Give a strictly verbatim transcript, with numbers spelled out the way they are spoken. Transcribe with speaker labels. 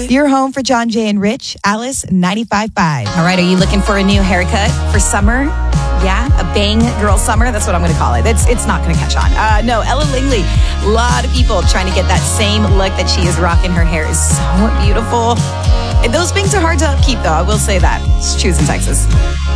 Speaker 1: You're home for John Jay and Rich, Alice ninety-five point five.
Speaker 2: All right, are you looking for a new haircut for summer? Yeah, a bang girl summer. That's what I'm going to call it. It's it's not going to catch on. Uh, no, Ella Langley. A lot of people trying to get that same look that she is rocking. Her hair is so beautiful. And those bangs are hard to upkeep, though. I will say that. It's Choosing Texas.